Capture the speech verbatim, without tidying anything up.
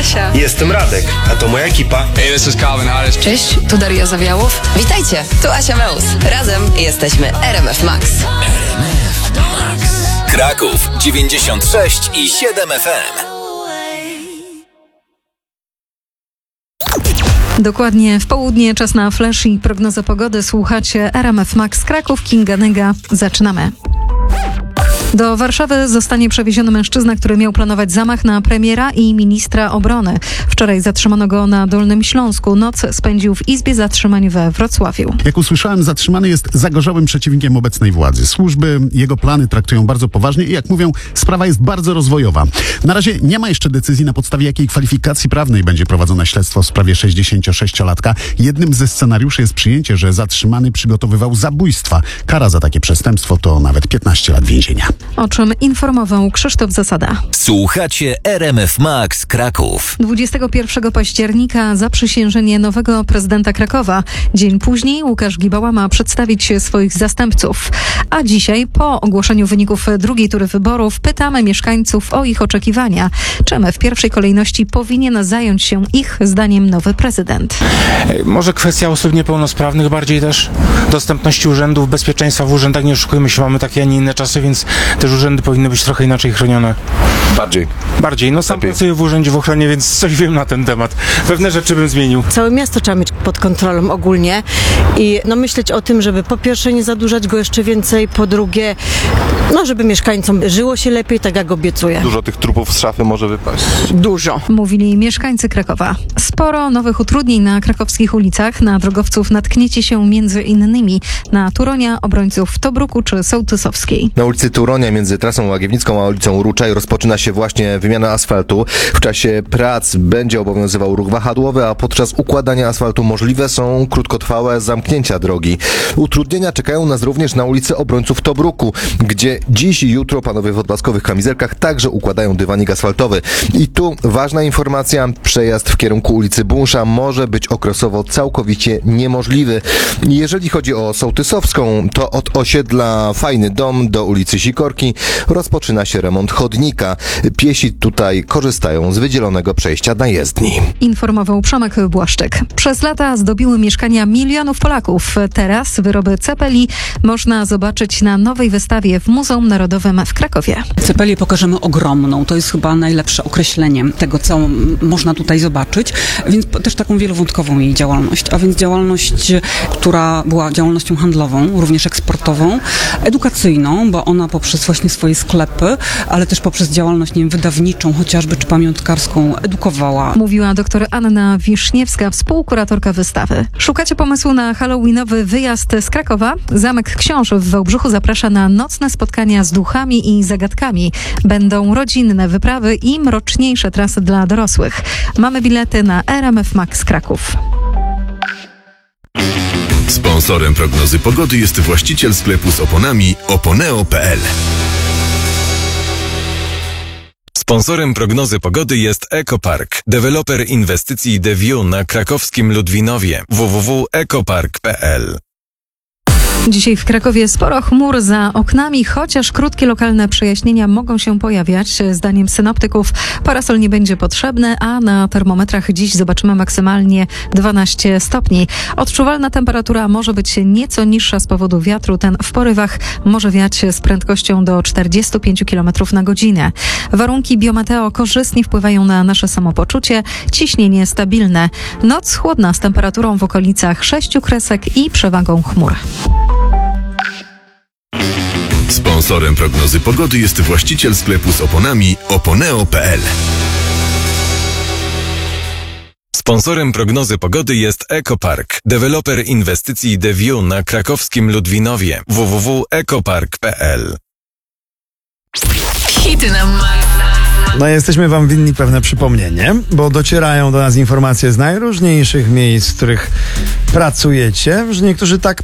Asia. Jestem Radek, a to moja ekipa. Hey, this is Calvin Harris. Cześć, tu Daria Zawiałow. Witajcie, tu Asia Meus. Razem jesteśmy R M F Max. Kraków dziewięćdziesiąt sześć i siedem F M. Dokładnie w południe, czas na flash i prognozę pogody. Słuchacie R M F Max Kraków, Kinga Nyga. Zaczynamy. Do Warszawy zostanie przewieziony mężczyzna, który miał planować zamach na premiera i ministra obrony. Wczoraj zatrzymano go na Dolnym Śląsku. Noc spędził w izbie zatrzymań we Wrocławiu. Jak usłyszałem, zatrzymany jest zagorzałym przeciwnikiem obecnej władzy. Służby jego plany traktują bardzo poważnie i jak mówią, sprawa jest bardzo rozwojowa. Na razie nie ma jeszcze decyzji, na podstawie jakiej kwalifikacji prawnej będzie prowadzone śledztwo w sprawie sześćdziesięciosześciolatka. Jednym ze scenariuszy jest przyjęcie, że zatrzymany przygotowywał zabójstwa. Kara za takie przestępstwo to nawet piętnaście lat więzienia. O czym informował Krzysztof Zasada. Słuchacie R M F Max Kraków. dwudziestego pierwszego października zaprzysiężenie nowego prezydenta Krakowa. Dzień później Łukasz Gibała ma przedstawić swoich zastępców. A dzisiaj, po ogłoszeniu wyników drugiej tury wyborów, pytamy mieszkańców o ich oczekiwania. Czym w pierwszej kolejności powinien zająć się ich zdaniem nowy prezydent? Może kwestia osób niepełnosprawnych, bardziej też dostępności urzędów, bezpieczeństwa w urzędach. Nie oszukujmy się, mamy takie, a nie inne czasy, więc też urzędy powinny być trochę inaczej chronione. Bardziej. Bardziej. No sam Lepiej. pracuję w urzędzie w ochronie, więc coś wiem na ten temat. Pewne rzeczy bym zmienił. Całe miasto trzeba mieć pod kontrolą ogólnie i no myśleć o tym, żeby po pierwsze nie zadłużać go jeszcze więcej, po drugie, no żeby mieszkańcom żyło się lepiej, tak jak obiecuję. Dużo tych trupów z szafy może wypaść. Dużo. Mówili mieszkańcy Krakowa. Sporo nowych utrudnień na krakowskich ulicach. Na drogowców natkniecie się między innymi na Turonia, obrońców Tobruku czy Sołtysowskiej. Na ulicy Turonia między trasą Łagiewnicką a ulicą Ruczaj rozpoczyna się właśnie wymiana asfaltu. W czasie prac będzie obowiązywał ruch wahadłowy, a podczas układania asfaltu możliwe są krótkotrwałe zamknięcia drogi. Utrudnienia czekają nas również na ulicy Obrońców Tobruku, gdzie dziś i jutro panowie w odblaskowych kamizelkach także układają dywanik asfaltowy. I tu ważna informacja, przejazd w kierunku ulicy Bunsza może być okresowo całkowicie niemożliwy. Jeżeli chodzi o Sołtysowską, to od osiedla Fajny Dom do ulicy Sikorki rozpoczyna się remont chodnika. Piesi tutaj korzystają z wydzielonego przejścia na jezdni. Informował Przemek Błaszczyk. Przez lata zdobiły mieszkania milionów Polaków. Teraz wyroby Cepeli można zobaczyć na nowej wystawie w Muzeum Narodowym w Krakowie. Cepelię pokażemy ogromną. To jest chyba najlepsze określenie tego, co można tutaj zobaczyć. Więc też taką wielowątkową jej działalność. A więc działalność, która była działalnością handlową, również eksportową, edukacyjną, bo ona poprzez właśnie swoje sklepy, ale też poprzez działalność, nie wiem, wydawniczą chociażby, czy pamiątkarską edukowała. Mówiła dr Anna Wiszniewska, współkuratorka wystawy. Szukacie pomysłu na halloweenowy wyjazd z Krakowa? Zamek Książ w Wałbrzychu zaprasza na nocne spotkania z duchami i zagadkami. Będą rodzinne wyprawy i mroczniejsze trasy dla dorosłych. Mamy bilety na R M F Max Kraków. Sponsorem prognozy pogody jest właściciel sklepu z oponami oponeo kropka p l. Sponsorem prognozy pogody jest Ekopark, deweloper inwestycji The View na krakowskim Ludwinowie. w w w kropka ekopark kropka p l. Dzisiaj w Krakowie sporo chmur za oknami, chociaż krótkie lokalne przejaśnienia mogą się pojawiać. Zdaniem synoptyków parasol nie będzie potrzebny, a na termometrach dziś zobaczymy maksymalnie dwanaście stopni. Odczuwalna temperatura może być nieco niższa z powodu wiatru. Ten w porywach może wiać z prędkością do czterdziestu pięciu kilometrów na godzinę. Warunki biometeo korzystnie wpływają na nasze samopoczucie. Ciśnienie stabilne. Noc chłodna z temperaturą w okolicach sześciu kresek i przewagą chmur. Sponsorem prognozy pogody jest właściciel sklepu z oponami oponeo kropka p l. Sponsorem prognozy pogody jest Ekopark, deweloper inwestycji The View na krakowskim Ludwinowie. w w w kropka ekopark kropka p l. Hity na No jesteśmy wam winni pewne przypomnienie, bo docierają do nas informacje z najróżniejszych miejsc, w których pracujecie, że niektórzy tak